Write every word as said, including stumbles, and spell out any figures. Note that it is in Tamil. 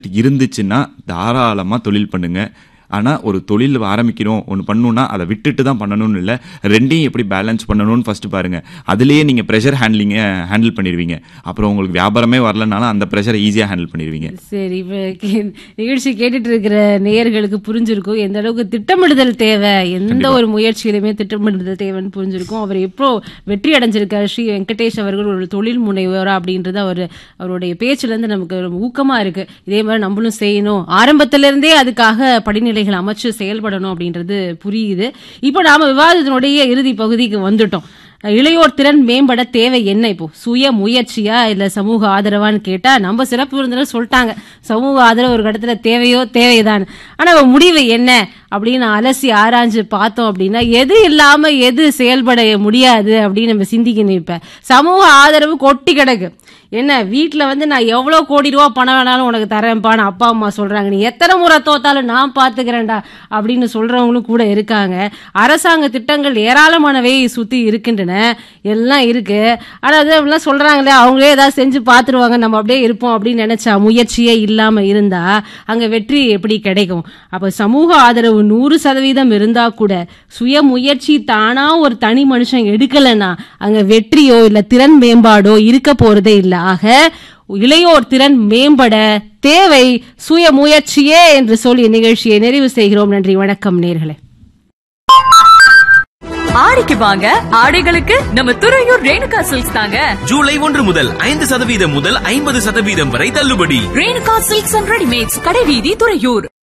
இருந்துச்சுன்னா தாராளமா தொழில் பண்ணுங்க. ஆனா ஒரு தொழில் ஆரம்பிக்கணும், ஒன்று பண்ணணும்னா அதை விட்டுட்டு தான் பண்ணணும்னு இல்லை, ரெண்டையும் எப்படி பேலன்ஸ் பண்ணணும்னு ஃபர்ஸ்ட் பாருங்க. அதுலேயே நீங்கள் ப்ரெஷர் ஹேண்ட்லிங்கை ஹேண்டில் பண்ணிடுவீங்க. அப்புறம் உங்களுக்கு வியாபாரமே வரலனாலும் அந்த ப்ரெஷரை ஈஸியாக ஹேண்டில் பண்ணிடுவீங்க. சரி, இப்போ நிகழ்ச்சி கேட்டுட்டு இருக்கிற நேயர்களுக்கு புரிஞ்சிருக்கும் எந்த அளவுக்கு திட்டமிடுதல் தேவை, எந்த ஒரு முயற்சியிலுமே திட்டமிடுதல் தேவைன்னு புரிஞ்சிருக்கும். அவர் எப்போ வெற்றி அடைஞ்சிருக்காரு ஸ்ரீ வெங்கடேஷ் அவர்கள் ஒரு தொழில் முனைவோரா அப்படின்றது அவர் அவருடைய பேச்சுலேருந்து நமக்கு ஊக்கமாக இருக்கு. இதே மாதிரி நம்மளும் செய்யணும், ஆரம்பத்திலிருந்தே அதுக்காக படிநிலை அமைச்சு செயல்படணும் அப்படின்றது புரியுது. இப்போ நாம விவாதத்தினுடைய இறுதி பகுதிக்கு வந்துட்டோம். இளையோர் திறன் மேம்பட தேவை என்ன? இப்போ சுய முயற்சியா இல்ல சமூக ஆதரவான்னு கேட்டா நம்ம சிறப்பு விருந்தினர் சொல்லிட்டாங்க, சமூக ஆதரவு ஒரு இடத்துல தேவையோ தேவைதான். ஆனா முடிவு என்ன அப்படின்னு அலசி ஆராய்ஞ்சு பார்த்தோம் அப்படின்னா எது இல்லாம எது செயல்பட முடியாது அப்படின்னு நம்ம சிந்திக்கணும். இப்ப சமூக ஆதரவு கொட்டி கிடக்கு. என்ன வீட்டில் வந்து நான் எவ்வளோ கோடி ரூபா பணம் வேணாலும் உனக்கு தரேன்ப்பான்னு அப்பா அம்மா சொல்கிறாங்க, நீ எத்தனை முறை தோத்தாலும் நான் பார்த்துக்கிறேன்டா அப்படின்னு சொல்கிறவங்களும் கூட இருக்காங்க. அரசாங்க திட்டங்கள் ஏராளமானவை சுற்றி இருக்கின்றன, எல்லாம் இருக்குது. ஆனால் அது அப்படிலாம் சொல்கிறாங்களே, அவங்களே ஏதாவது செஞ்சு பார்த்துருவாங்க, நம்ம அப்படியே இருப்போம் அப்படின்னு நினச்சா முயற்சியே இல்லாமல் இருந்தால் அங்கே வெற்றி எப்படி கிடைக்கும்? அப்போ சமூக ஆதரவு நூறு சதவீதம் இருந்தால் கூட சுய முயற்சி தானாக ஒரு தனி மனுஷன் எடுக்கலைன்னா அங்கே வெற்றியோ இல்லை திறன் மேம்பாடோ இருக்க போகிறதே இல்லை. ஆக இளையோர் திறன் மேம்பட தேவை சுய முயற்சியே என்று சொல்லி நிகழ்ச்சியை நிறைவு செய்கிறோம். நன்றி, வணக்கம் நேயர்களே. ஆடிக்கு வாங்க, ஆடைகளுக்கு நம்ம துறையூர் ரேணுகா சில்க்ஸ் தாங்க. ஜூலை ஒன்று முதல் ஐந்து சதவீதம் முதல் ஐம்பது சதவீதம் வரை தள்ளுபடி. ரேணுகா சில்க்ஸ் அண்ட் ரெடிமேட்ஸ், கடைவீதி, துறையூர்.